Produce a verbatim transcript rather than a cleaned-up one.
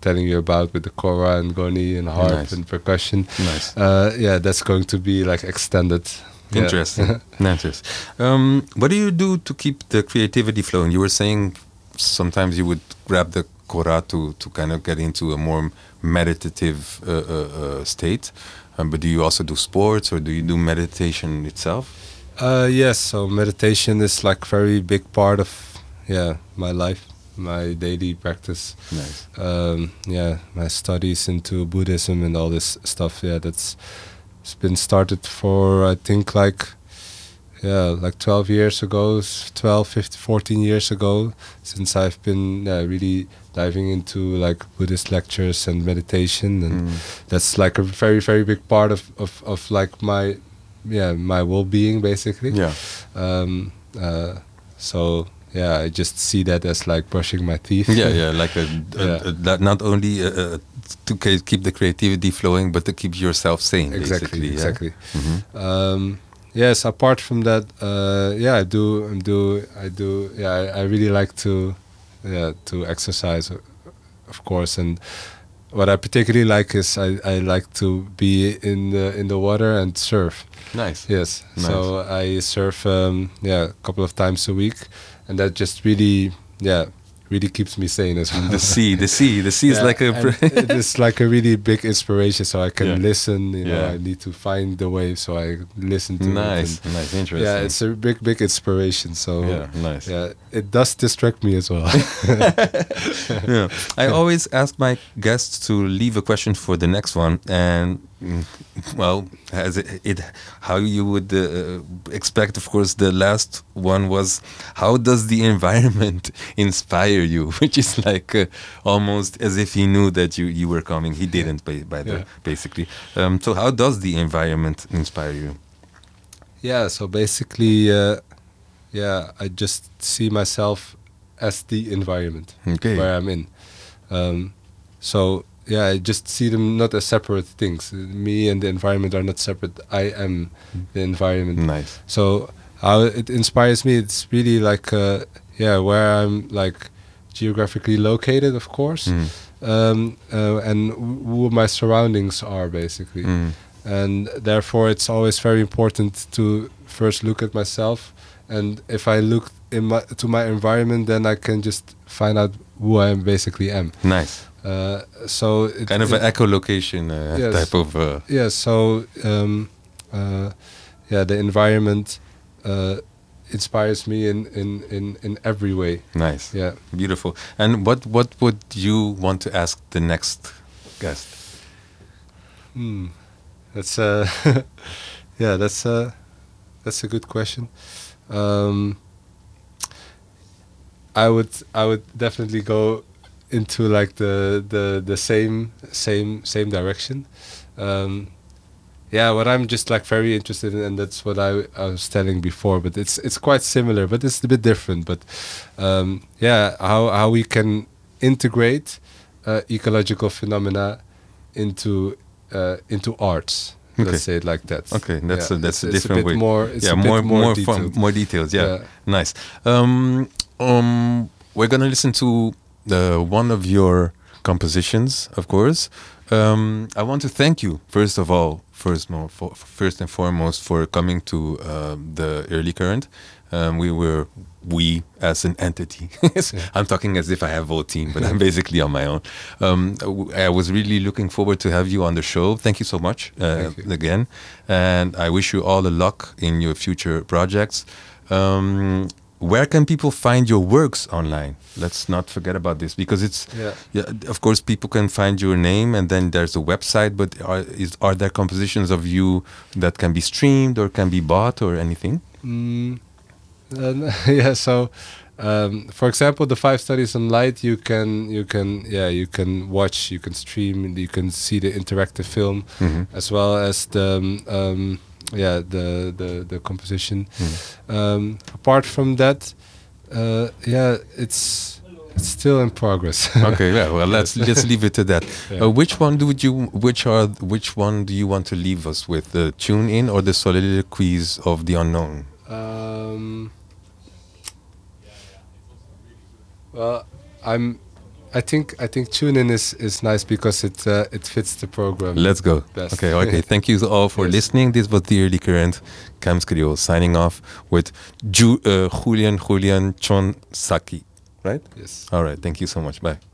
telling you about with the kora and goni and harp Nice. and percussion. Nice. Uh, yeah, that's going to be like extended. Yeah. Interesting. Interesting. Um, what do you do to keep the creativity flowing? You were saying sometimes you would grab the kora to, to kind of get into a more meditative uh, uh, uh, state. Um, but do you also do sports, or do you do meditation itself? Uh, yes, so meditation is like very big part of yeah my life, my daily practice. Nice. Um, yeah, my studies into Buddhism and all this stuff. Yeah, that's it's been started for I think like yeah like twelve years ago, s- twelve, fifteen, fourteen years ago, since I've been yeah, really diving into like Buddhist lectures and meditation, and Mm. that's like a very very big part of of, of like my yeah my well-being basically. Yeah. Um, uh, so yeah, I just see that as like brushing my teeth. Yeah, yeah, like a, a, Yeah. a, that not only uh, uh, to ke- keep the creativity flowing, but to keep yourself sane. Exactly, basically, yeah? exactly. Mhm. Um, yes, apart from that, uh, yeah, I do, I do, I do. Yeah, I, I really like to, yeah, to exercise, uh, of course. And what I particularly like is I, I like to be in the in the water and surf. Nice. Yes, Nice. so I surf, um, yeah, a couple of times a week, and that just really, yeah, really keeps me sane as well. The sea, the sea, the sea is Yeah, like a. and it is like a really big inspiration. So I can Yeah. listen. You know, Yeah. I need to find the wave, so I listen to it. Nice, and nice, interesting. yeah, it's a big, big inspiration. So Yeah, nice. yeah, it does distract me as well. Yeah. I always ask my guests to leave a question for the next one, and mm, well, as it, it how you would uh, expect, of course, the last one was, how does the environment inspire you? Which is like uh, almost as if he knew that you you were coming. He didn't, by, by the Yeah. basically. Um, so how does the environment inspire you? Yeah, so basically, uh, yeah, I just see myself as the environment Okay. where I'm in. Um, so yeah, I just see them not as separate things. Me and the environment are not separate. I am the environment. Nice. So how it inspires me, it's really like uh, yeah, where I'm like geographically located, of course, Mm. um, uh, and who my surroundings are basically. Mm. And therefore it's always very important to first look at myself, and if I look in my, to my environment, then I can just find out who I am basically am. Nice. Uh, so it, Kind of it, an echolocation uh, Yes. type of. Uh, yeah. So um, uh, yeah, the environment uh, inspires me in, in, in, in every way. Nice. Yeah. Beautiful. And what what would you want to ask the next guest? Hmm. That's uh yeah, that's uh that's a good question. Um, I would I would definitely go into like the the the same same same direction. Um, yeah, what I'm just like very interested in, and that's what I, I was telling before, but it's it's quite similar, but it's a bit different. But um, yeah, how how we can integrate uh, ecological phenomena into uh, into arts. Okay. Let's say it like that. Okay, that's Yeah, a, that's it's, a it's different a bit way. More, it's yeah, a bit more more more detailed. fun, more details. Yeah, Yeah. nice. Um, um, we're gonna listen to the one of your compositions, of course. Um, I want to thank you first of all, first more, for, first and foremost, for coming to um, the Early Current. Um, we were we as an entity. I'm talking as if I have a whole team, but I'm basically on my own. Um, w- I was really looking forward to have you on the show. Thank you so much uh, Thank you. again, and I wish you all the luck in your future projects. Um, where can people find your works online? Let's not forget about this, because it's Yeah. yeah, of course people can find your name, and then there's a website, but are is are there compositions of you that can be streamed or can be bought or anything? Mm, uh, yeah. So, um, for example, the five studies on light, you can you can yeah you can watch, you can stream, you can see the interactive film, Mhm. as well as the um, um, yeah the the the composition. Um, apart from that, uh, yeah, it's it's still in progress. Okay, yeah, well, let's let's leave it to that. Yeah. Uh, which one do you which are which one do you want to leave us with? The tune in or the soliloquies of the unknown? Um, well, I'm I think I think TuneIn is is nice because it uh, it fits the program. Let's go. Best. Okay, okay. Thank you all for Yes. listening. This was The Early Current. Camps Creole signing off with Ju- uh, Julian Julian Chon Saki. Right? Yes. All right. Thank you so much. Bye.